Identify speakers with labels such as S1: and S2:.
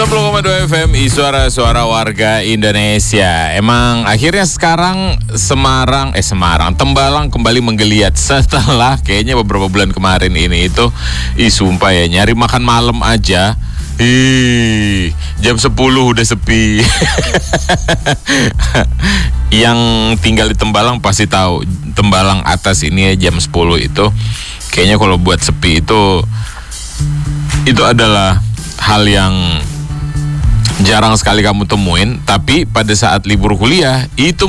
S1: 90,2 FM suara-suara warga Indonesia. Emang akhirnya sekarang Tembalang kembali menggeliat setelah kayaknya beberapa bulan kemarin ini itu sumpah ya, nyari makan malam aja jam 10 udah sepi. Yang tinggal di Tembalang pasti tahu, Tembalang atas ini jam 10 itu kayaknya kalau buat sepi itu adalah hal yang jarang sekali kamu temuin. Tapi pada saat libur kuliah itu